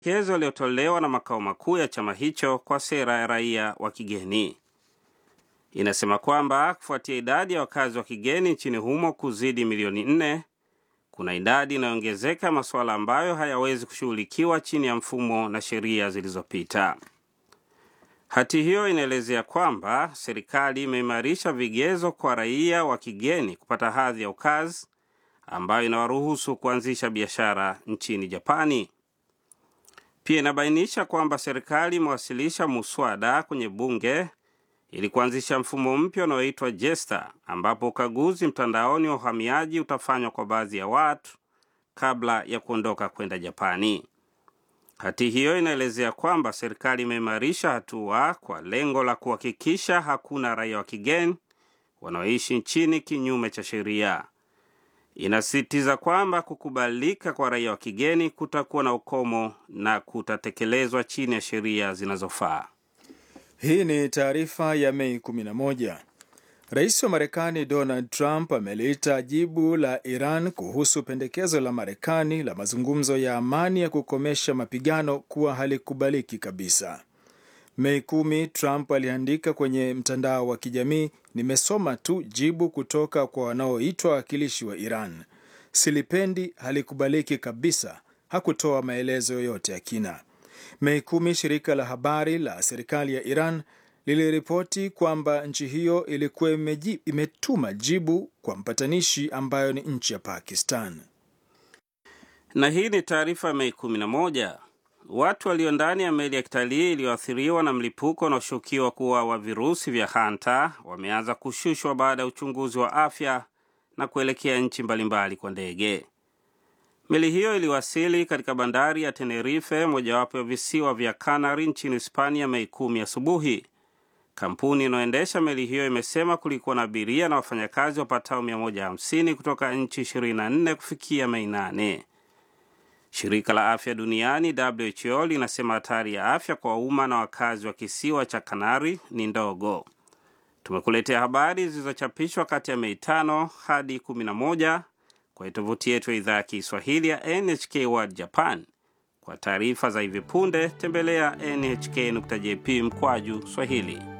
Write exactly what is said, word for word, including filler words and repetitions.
Kezo iliyotolewa na makao makuu ya chama hicho kwa sera ya raia wa kigeni. Inasema kwamba kufuatia idadi ya wakazi wa kigeni nchini humo kuzidi milioni nne, kuna idadi inayoongezeka masuala ambayo hayawezi kushughulikiwa chini ya mfumo na sheria zilizopita. Hati hiyo inaelezea kwamba serikali imeimarisha vigezo kwa raia wa kigeni kupata hadhi ya ukazi ambayo inawaruhusu kuanzisha biashara nchini Japani. Pia inabainisha kwamba serikali imewasilisha muswada kwenye bunge ili kuanzisha mfumo mpya unaoitwa JESTA, ambapo ukaguzi mtandaoni wa uhamiaji utafanywa kwa baadhi ya watu kabla ya kuondoka kwenda Japani. Hati hiyo inaelezea kwamba serikali imeimarisha hatua kwa lengo la kuhakikisha hakuna raia wa kigeni wanaoishi nchini kinyume cha sheria. Inasisitiza kwamba kukubalika kwa raia wa kigeni kutakuwa na ukomo na kutatekelezwa chini ya sheria zinazofaa. Hii ni taarifa ya Mei kumi na moja. Rais wa Marekani Donald Trump ameliita jibu la Iran kuhusu pendekezo la Marekani la mazungumzo ya amani ya kukomesha mapigano kuwa halikubaliki kabisa. Mei kumi, Trump aliandika kwenye mtandao wa kijamii, nimesoma tu jibu kutoka kwa wanaoitwa wakilishi wa Iran. Silipendi, halikubaliki kabisa. Hakutoa maelezo yoyote ya kina. Mei kumi, shirika la habari la serikali ya Iran liliripoti kwamba nchi hiyo ilikuwa imetuma jibu kwa mpatanishi ambayo ni nchi ya Pakistan. Na hii ni taarifa ya Mei kumi na moja. Watu walio ndani ya meli ya kitalii iliyoathiriwa na mlipuko unaoshukiwa kuwa wa virusi vya Hanta wameanza kushushwa baada ya uchunguzi wa afya na kuelekea nchi mbalimbali kwa ndege. Meli hiyo iliwasili katika bandari ya Tenerife, mojawapo ya visiwa vya Canary nchini Hispania, Mei kumi asubuhi. Kampuni inayoendesha meli hiyo imesema kulikuwa na abiria na wafanyakazi wapatao mia moja hamsini kutoka nchi ishirini na nne kufikia Mei nane. Shirika la Afya Duniani W H O linasema hatari ya afya kwa umma na wakazi wa kisiwa cha Canary ni ndogo. Tumekuletea habari zilizochapishwa kati ya Mei tano hadi kumi na moja kwa tovuti yetu ya idhaa ya Kiswahili ya N H K World Japan. Kwa taarifa za hivi punde tembelea N H K nukta J P mkwaju Swahili.